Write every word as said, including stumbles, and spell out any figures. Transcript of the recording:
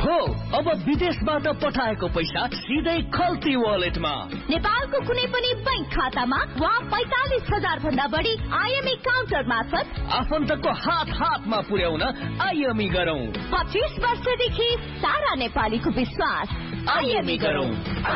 हो अब विदेशबाट पठाएको पैसा सिधै खल्ती वालेटमा, नेपालको कुनै पनि बैंक खातामा वा पैंतालिस हजार भन्दा बढी आइएमई काउन्टर मार्फत आफन्तको हात हातमा पुर्याउन आइएमई गरौं। पच्चीस वर्षदेखि सारा नेपालीको विश्वास, आइएमई गरौं।